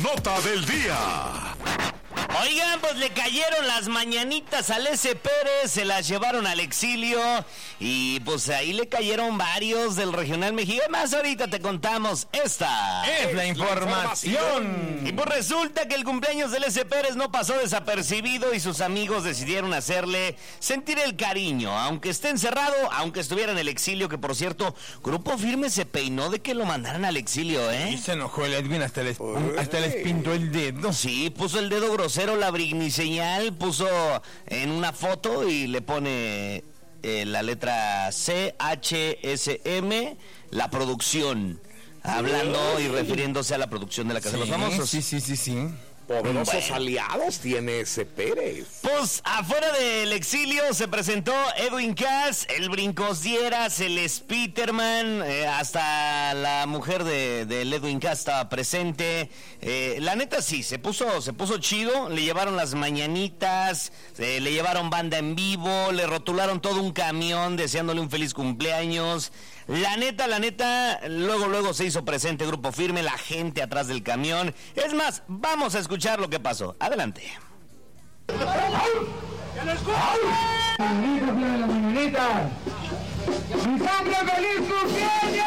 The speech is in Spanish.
nota del día. Oigan, pues le cayeron las mañanitas al S. Pérez, se las llevaron al exilio y pues ahí le cayeron varios del regional mexicano. Más ahorita te contamos, esta es la información. Y pues resulta que el cumpleaños del S. Pérez no pasó desapercibido y sus amigos decidieron hacerle sentir el cariño, aunque esté encerrado, aunque estuviera en el exilio, que por cierto, Grupo Firme se peinó de que lo mandaran al exilio, Y se enojó el Edwin, hasta les pintó el dedo. Sí, puso el dedo grosero, la brigniseñal, puso en una foto y le pone la letra CHSM, la producción, hablando y refiriéndose a la producción de la Casa de los Famosos. Sí. Poderosos aliados tiene ese Pérez. Pues afuera del exilio se presentó Edwin Cass, el Brincos Dieras, el Spiderman, hasta la mujer del Edwin Cass estaba presente. La neta sí, se puso chido, le llevaron las mañanitas, le llevaron banda en vivo, le rotularon todo un camión deseándole un feliz cumpleaños. La neta, luego se hizo presente Grupo Firme, la gente atrás del camión. Es más, vamos a escuchar lo que pasó. Adelante. ¡Que lo escuchen! ¡Mi sangre, feliz cumpleaños!